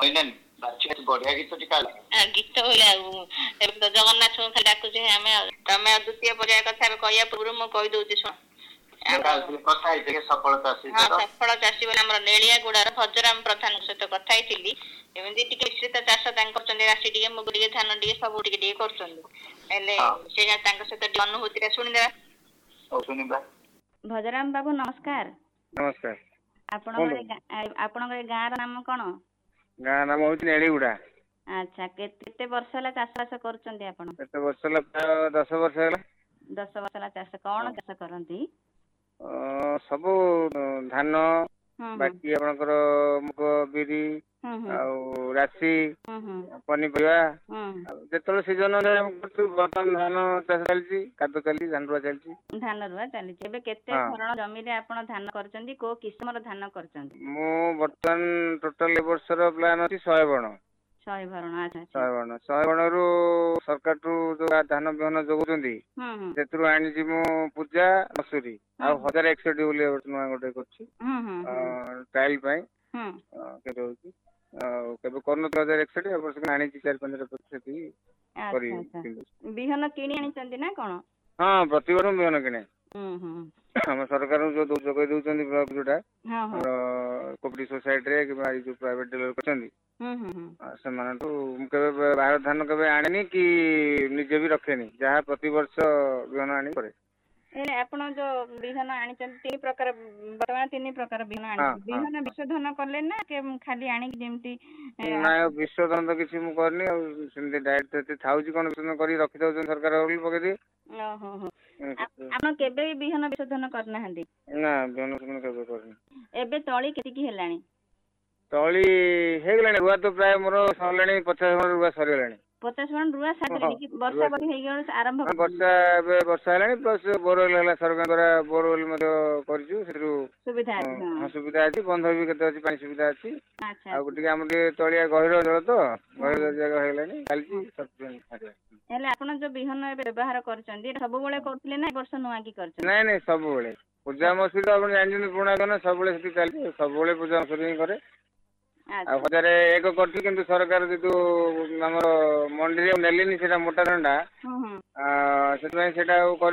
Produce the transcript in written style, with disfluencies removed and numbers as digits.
बढ़िया गीत गीत जगन्नाथ खाली डाकुचे आम तुम द्वितीय पर्याय कथा कहया पूर्व मुझे कहीदे शुण सफलता सफलता आसो आम नेलियागुड़ार भजराम प्रधान सहित कथा एमती मिश्रित चाष राशि टे मुग टे धान टे सब टे कर सहित अनुभूति शुणिदेवा। भजराम बाबू नमस्कार। नमस्कार। आपण गाँव नाम कौन? गाँ नाम हूँ नेड़ीगुड़ा। अच्छा केते वर्ष है चाष बास कर केते वर्ष है? प्राय 10 वर्ष है। 10 वर्ष है चाष कौन चाष करती? सब धान बाकी आपनकर मुग बिरी राशि पनीपरिया जेतले सीजन बर्तमान धान चाष चलती कादो चलती धान रुआ चलती। धान रुआ चलती एबे केते भरण जमी रे आपण धान करचंदी को किस्मर धान करचंदी? मो बर्तमान टोटल वर्षर प्लान अछि 100 बण। 100 भरण। अच्छा 100 बण रु सरकार टू जो धान बिहन जोगुचंदी सेतरु आनी जी मो पूजा मसूरी आ 1161 बोली नुआ गोटे करछि ट्रायल पई केते होछि केबे करन 1161 ए वर्ष आनी 4-15 प्रतिशत करी बिहन किनी आनी चंदी ना कोन? हां प्रति वर्ष बिहन किने हम सरकार जो जोगै दउचंदी ब्लॉक जोटा कोऑपरेटिव सोसाइटी रे कि जो प्राइवेट डीलर करचंदी से मानटू केबे बाहर धान केबे आनेनी कि निजे भी रखेनी जहाँ प्रति वर्ष बिहन आनी करे। आपण जो बिहन आनी चंदी 3 प्रकार वर्तमान 3 प्रकार बिहन आनी बिहन विशोधन करले ना के खाली आनी जेमती ना विशोधन तो किछि मु करनी आ सेमती डायरेक्ट ते थाउजी कोन विशोधन करी रखि दउ सरकार ओली पके दे। ओहो हो आपण केबे भी बिहन विशोधन करना हंदी? ना बिहन विशोधन केबे करनी। एबे तळी केतिकी हेलानी? तळी हेगलानी रुआ तो प्राय मोर सरलानी 50 मन रुआ सरीलानी। 50 मन रुआ सारी कि वर्षा बड़ी हे गेल आरंभ वर्षा बे वर्षा हेलानी प्लस बोरवेल हला सरकार द्वारा बोरवेल मते करजु सेरु सुविधा अछि। हां सुविधा अछि बंध भी केते अछि पानी सुविधा अछि। अच्छा आ गुटी हम के तळिया गहिरो जळ तो गहिरो जगह हेलानी खाली सब हेले आपण जो बिहन व्यवहार करचंदी सब बेले करथले ना वर्ष नुआ की करचंदी? नहीं नहीं सब बेले पूजा मसूरी आपण जानजनी पुणा करना सब बेले सेठी चलती सब बेले पूजा मसूरी करे। आ 1001 करथि किंतु सरकार जेतु हमर मंडी रे नेलिनी सेटा मोटा डंडा सेटा